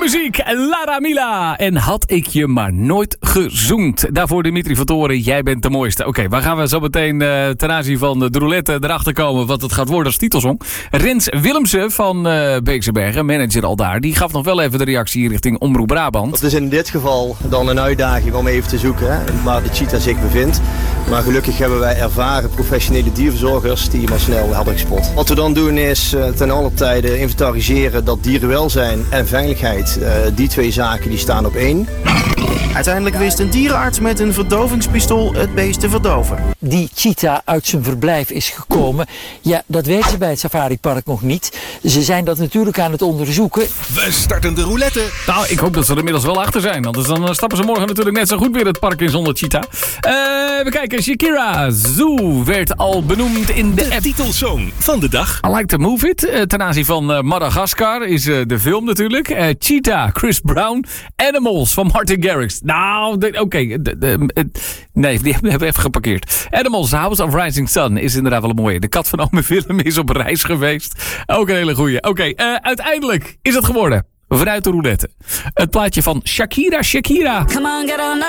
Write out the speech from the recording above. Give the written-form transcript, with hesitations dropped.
muziek, Lara Mila. En had ik je maar nooit gezoend. Daarvoor Dimitri van Toren, jij bent de mooiste. Oké, waar gaan we zo meteen ten aanzien van de roulette erachter komen wat het gaat worden als titelsong. Rens Willemsen van Beekse Bergen, manager al daar, die gaf nog wel even de reactie richting Omroep Brabant. Het is in dit geval dan een uitdaging om even te zoeken, hè, waar de cheetah zich bevindt. Maar gelukkig hebben wij ervaren professionele dierverzorgers die hem al snel hadden gespot. Wat we dan doen is ten alle tijde inventariseren dat dierenwelzijn en veiligheid, die twee zaken die staan op één. Uiteindelijk wist een dierenarts met een verdovingspistool het beest te verdoven. Die cheetah uit zijn verblijf is gekomen. Ja, dat weten ze bij het safaripark nog niet. Ze zijn dat natuurlijk aan het onderzoeken. We starten de roulette. Nou, ik hoop dat ze er inmiddels wel achter zijn. Anders dan stappen ze morgen natuurlijk net zo goed weer het park in zonder cheetah. We kijken, Shakira Zoo werd al benoemd in de app. Titelsong van de dag. I Like to Move It. Ten aanzien van Madagascar is de film natuurlijk. Cheetah, Chris Brown. Animals van Martin Garrix. Nou, oké. Nee, die hebben we even geparkeerd. Animals, House of Rising Sun is inderdaad wel een mooie. De kat van ome Willem is op reis geweest. Ook een hele goeie. Oké, uiteindelijk is het geworden. Vanuit de roulette. Het plaatje van Shakira. Come on, get on up.